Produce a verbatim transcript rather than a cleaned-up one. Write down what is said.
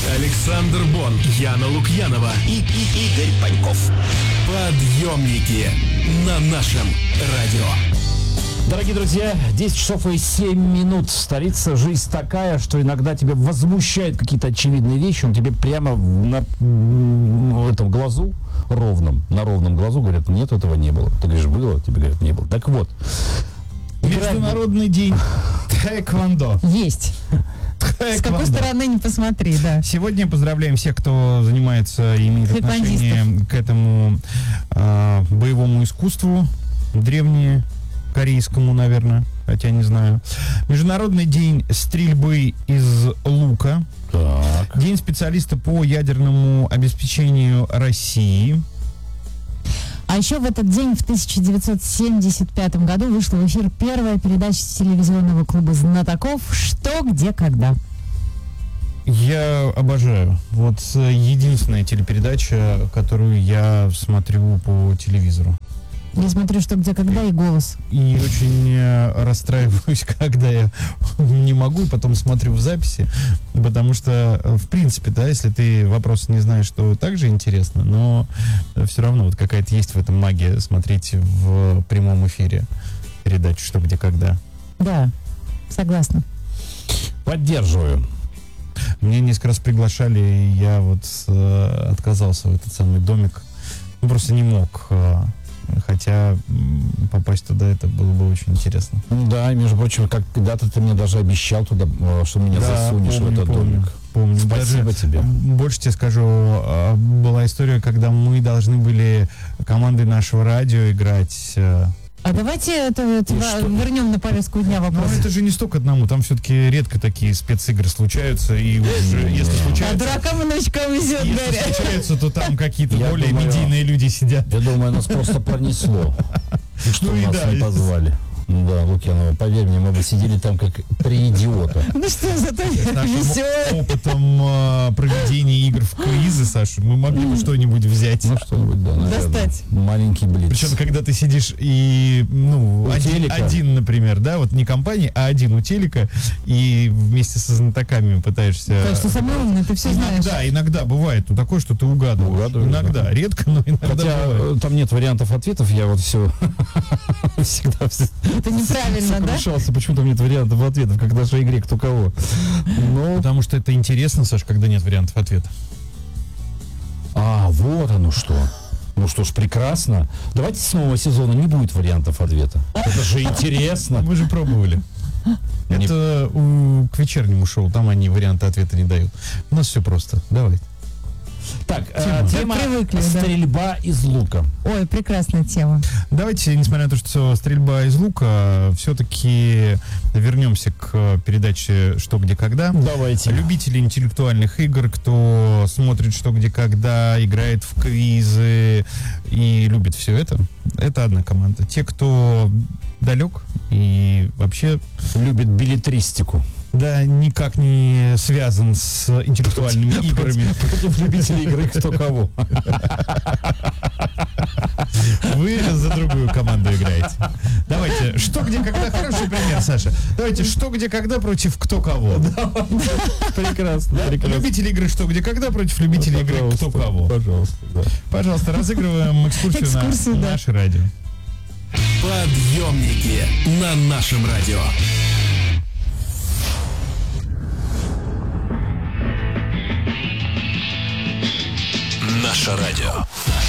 Александр Бон, Яна Лукьянова и, и Игорь Паньков. Подъемники на нашем радио. Дорогие друзья, десять часов и семь минут. Столица. Жизнь такая, что иногда тебя возмущают какие-то очевидные вещи. Он тебе прямо на в этом глазу ровном, на ровном глазу говорят: нет, этого не было. Ты говоришь: было? Тебе говорят: не было. Так вот. Международный день тхэквондо. Есть. С какой стороны не посмотри, да. Сегодня поздравляем всех, кто занимается и имеет отношение к этому э, боевому искусству, древнекорейскому, наверное, хотя не знаю. Международный день стрельбы из лука. Так. День специалиста по ядерному обеспечению России. А еще в этот день, в тысяча девятьсот семьдесят пятом году, вышла в эфир первая передача телевизионного клуба знатоков «Что, где, когда». Я обожаю. Вот единственная телепередача, которую я смотрю по телевизору. Я смотрю «Что, где, когда» и «Голос». И очень расстраиваюсь, когда я не могу, и потом смотрю в записи, потому что, в принципе, да, если ты вопрос не знаешь, то также интересно, но все равно вот какая-то есть в этом магия смотреть в прямом эфире передачу «Что, где, когда». Да, согласна. Поддерживаю. Меня несколько раз приглашали, и я вот э, отказался в этот самый домик. Ну, просто не мог. Э, хотя м, попасть туда, это было бы очень интересно. Да, и, между прочим, как когда-то ты мне даже обещал туда, что меня Да, засунешь помню, в этот помню, домик. Помню. Спасибо Даже тебе. Больше тебе скажу, э, была история, когда мы должны были командой нашего радио играть. Э, А давайте это, это вернем на повестку дня Но вопрос. это же не столько одному, там все-таки редко такие специгры случаются, и уже, если А случаются, дуракам и новичкам везет, если говорят. случаются, то там какие-то Я более думаю, медийные люди сидят. Я думаю, нас просто пронесло. И что Ну и нас да, не и- позвали. Да, Лукьянова, поверь мне, мы бы сидели там как три идиота. Ну что, зато С нашим веселый. опытом э, проведения игр в квизы, Саша, мы могли бы что-нибудь взять. Ну, что-нибудь, да, наверное. Достать. Маленький блиц. Причем, когда ты сидишь и, ну, У один, телека. один, например, да, вот не компания, а один у телека, и вместе со знатоками пытаешься... Кажется, самый умный, ты все знаешь. Иногда, иногда бывает ну, такое, что ты угадываешь. Угадываешь, Иногда, да. редко, но иногда Хотя бывает. э, там нет вариантов ответов, я вот все всегда Это неправильно, да? сокрушался, почему там нет вариантов ответов, как в нашей игре «Кто кого». Но... Потому что это интересно, Саш, когда нет вариантов ответа. А, вот оно что. Ну что ж, прекрасно. Давайте с нового сезона не будет вариантов ответа. Это же интересно. Мы же пробовали. Не- Это у, к вечернему шоу, там они варианты ответа не дают. У нас все просто. Давай. Так, э, тема Как привыкли, да. стрельба из лука. Ой, прекрасная тема. Давайте, несмотря на то, что стрельба из лука, все-таки вернемся к передаче «Что, где, когда». Давайте. Любители интеллектуальных игр, кто смотрит «Что, где, когда», играет в квизы и любит все это, это одна команда. Те, кто далек и вообще, Любит билетристику. да, никак не связан с интеллектуальными играми. Против любителей игры «Кто кого». Вы за другую команду играете. Давайте, что, где, когда. Хороший пример, Саша. Давайте, что, где, когда против кто кого. Прекрасно, Да? прекрасно. Любители игры «Что, где, когда» против любителей игры «Кто кого». Пожалуйста, да. Пожалуйста, разыгрываем экскурсию, Экскурсию, на да. наше радио. Подъемники на нашем радио. Наше радио.